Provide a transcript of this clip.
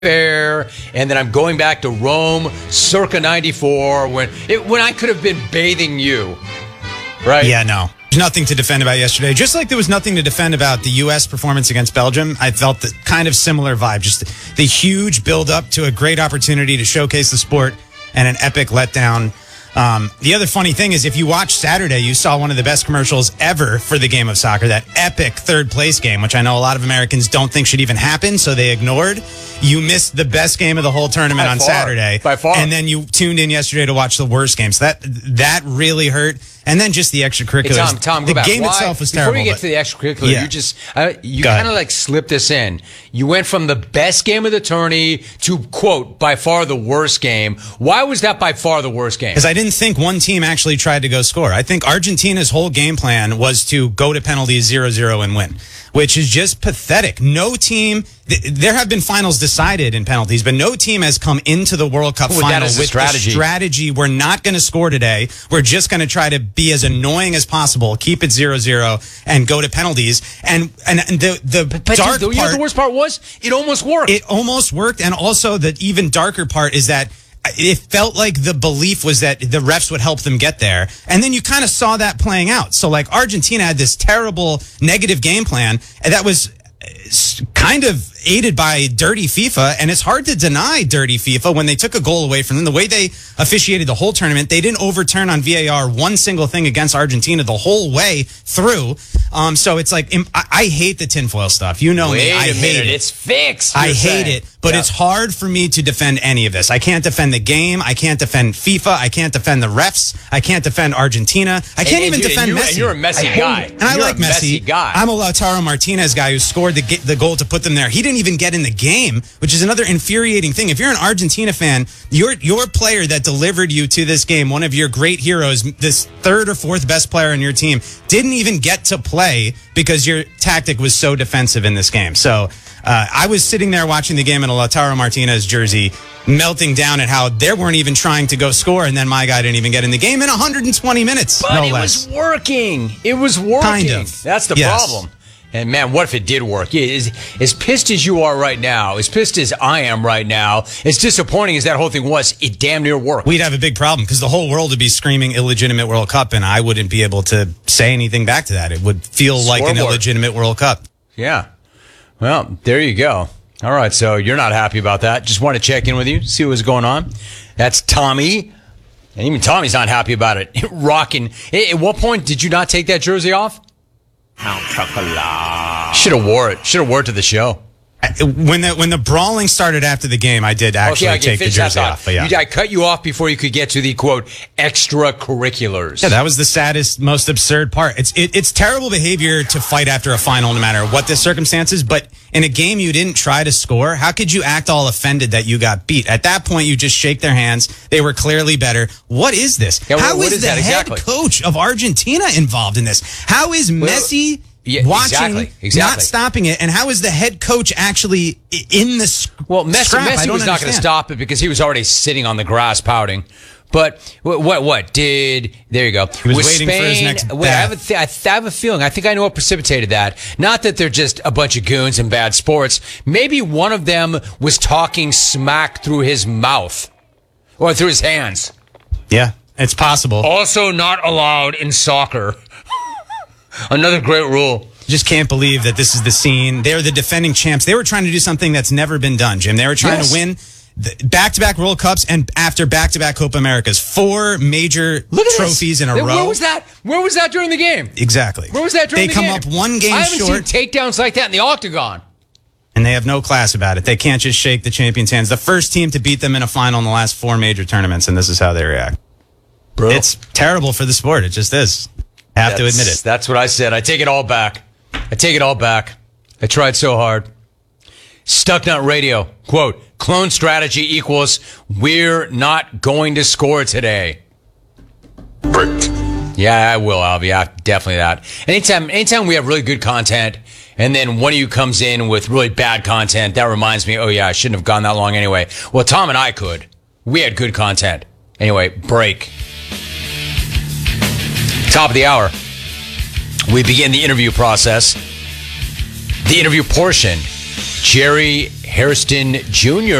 Fair, and then I'm going back to Rome circa 94 when I could have been bathing you, right? Yeah, no. There's nothing to defend about yesterday. Just like there was nothing to defend about the U.S. performance against Belgium, I felt the kind of similar vibe. Just the huge build-up to a great opportunity to showcase the sport and an epic letdown. The other funny thing is if you watched Saturday, you saw one of the best commercials ever for the game of soccer, that epic third place game, which I know a lot of Americans don't think should even happen, so they ignored. You missed the best game of the whole tournament on Saturday. By far. And then you tuned in yesterday to watch the worst game. So that really hurt. And then just the extracurriculars. Hey, Tom, the go back. game itself was terrible. Before we get to the extracurricular, you kind of like slipped this in. You went from the best game of the tourney to, quote, by far the worst game. Why was that by far the worst game? Because I didn't think one team actually tried to go score. I think Argentina's whole game plan was to go to penalties 0-0 and win, which is just pathetic. No team, there have been finals decided in penalties, but no team has come into the World Cup final with the strategy. We're not going to score today. We're just going to try to be as annoying as possible, keep it 0-0, and go to penalties. And the dark part, you know what the worst part was? It almost worked. It almost worked, and also the even darker part is that it felt like the belief was that the refs would help them get there. And then you kind of saw that playing out. So like Argentina had this terrible negative game plan that was kind of aided by dirty FIFA, and it's hard to deny dirty FIFA when they took a goal away from them. The way they officiated the whole tournament, they didn't overturn on VAR one single thing against Argentina the whole way through. So it's like, I hate the tinfoil stuff. You know me. I hate it. It's fixed. I hate it, but it's hard for me to defend any of this. I can't defend the game. I can't defend FIFA. I can't defend the refs. I can't defend Argentina. I can't even defend Messi. And you're a messy guy. And I like Messi. I'm a Lautaro Martinez guy who scored the goal to put them there. He didn't even get in the game, which is another infuriating thing. If you're an Argentina fan, your player that delivered you to this game, one of your great heroes, this third or fourth best player on your team, didn't even get to play because your tactic was so defensive in this game. So I was sitting there watching the game in a Lautaro Martinez jersey, melting down at how they weren't even trying to go score, and then my guy didn't even get in the game in 120 minutes. But it was working. It was working. Kind of. That's the problem. And man, what if it did work? As pissed as you are right now, as pissed as I am right now, as disappointing as that whole thing was, it damn near worked. We'd have a big problem because the whole world would be screaming illegitimate World Cup, and I wouldn't be able to say anything back to that. It would feel like an illegitimate World Cup. Yeah. Well, there you go. All right, so you're not happy about that. Just want to check in with you, see what's going on. That's Tommy. And even Tommy's not happy about it. Rocking. At what point did you not take that jersey off? Should have wore it. Should have wore it to the show. When the brawling started after the game, I did actually take the jersey off. But I cut you off before you could get to the, quote, extracurriculars. Yeah, that was the saddest, most absurd part. It's terrible behavior to fight after a final, no matter what the circumstances. But in a game you didn't try to score, how could you act all offended that you got beat? At that point, you just shake their hands. They were clearly better. What is this? Yeah, how is the head coach of Argentina involved in this? How is Messi... watching, not stopping it, and how is the head coach actually in the scrap? Messi was not going to stop it because he was already sitting on the grass pouting. But what did? There you go. He was waiting for his next bath. I have a feeling. I think I know what precipitated that. Not that they're just a bunch of goons in bad sports. Maybe one of them was talking smack through his mouth or through his hands. Yeah, it's possible. Also not allowed in soccer. Another great rule. Just can't believe that this is the scene. They're the defending champs. They were trying to do something that's never been done, Jim. They were trying to win back-to-back World Cups and after back-to-back Copa Americas. 4 major trophies in a row. Where was that? Where was that during the game? Exactly. Where was that during the game? They come up one game short. I haven't seen takedowns like that in the octagon. And they have no class about it. They can't just shake the champions' hands. The first team to beat them in a final in the last 4 major tournaments, and this is how they react. Bro. It's terrible for the sport. It just is. Have to admit it. That's what I said. I take it all back. I tried so hard. Stucknut Radio, quote, clone strategy equals we're not going to score today. Bricked. Yeah, I will, Alvy. Yeah, definitely that. Anytime we have really good content and then one of you comes in with really bad content, that reminds me, oh yeah, I shouldn't have gone that long anyway. Well, Tom and I could. We had good content. Anyway, break. Top of the hour, we begin the interview process, the interview portion Jerry Hairston Jr.